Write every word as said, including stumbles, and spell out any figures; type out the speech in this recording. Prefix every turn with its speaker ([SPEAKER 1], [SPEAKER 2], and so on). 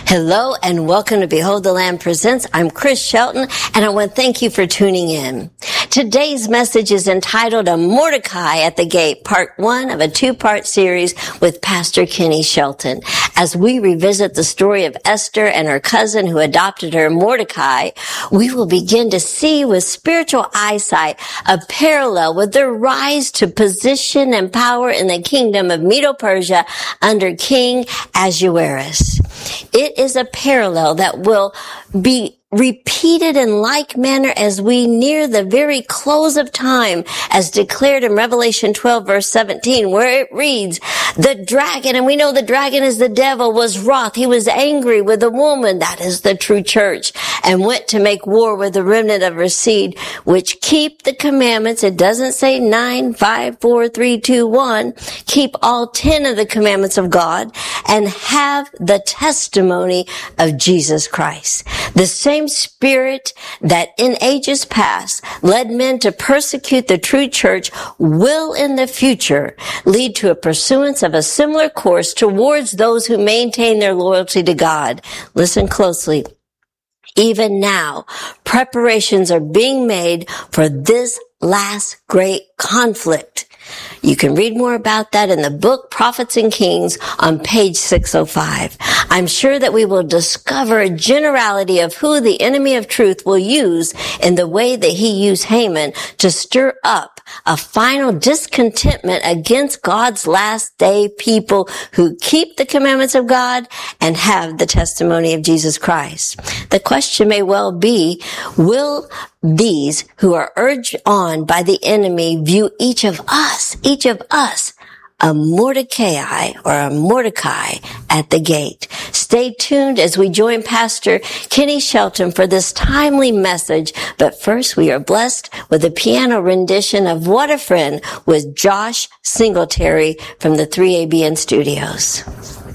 [SPEAKER 1] Hello and welcome to Behold the Lamb Presents. I'm Chris Shelton and I want to thank you for tuning in. Today's message is entitled A Mordecai at the Gate, part one of a two-part series with Pastor Kenny Shelton. As we revisit the story of Esther and her cousin who adopted her, Mordecai, we will begin to see with spiritual eyesight a parallel with their rise to position and power in the kingdom of Medo-Persia under King Ahasuerus. It is a parallel that will be repeated in like manner as we near the very close of time, as declared in Revelation twelve verse seventeen, where it reads, the dragon, and we know the dragon is the devil, was wroth. He was angry with the woman, that is the true church, and went to make war with the remnant of her seed, which keep the commandments. It doesn't say nine, five, four, three, two, one. Keep all ten of the commandments of God and have the testimony of Jesus Christ. The same spirit that in ages past led men to persecute the true church will in the future lead to a pursuance of a similar course towards those who maintain their loyalty to God. Listen closely. Even now, preparations are being made for this last great conflict. You can read more about that in the book Prophets and Kings on page six oh five. I'm sure that we will discover a generality of who the enemy of truth will use in the way that he used Haman to stir up a final discontentment against God's last day people who keep the commandments of God and have the testimony of Jesus Christ. The question may well be, will these who are urged on by the enemy view each of us, each of us, a Mordecai or a Mordecai at the gate? Stay tuned as we join Pastor Kenny Shelton for this timely message. But first, we are blessed with a piano rendition of What a Friend with Josh Singletary from the three A B N studios.